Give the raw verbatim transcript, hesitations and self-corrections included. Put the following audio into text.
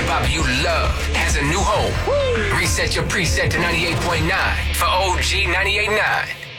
bop you love has a new home. Woo. Reset your preset to ninety-eight point nine for O G ninety-eight point nine.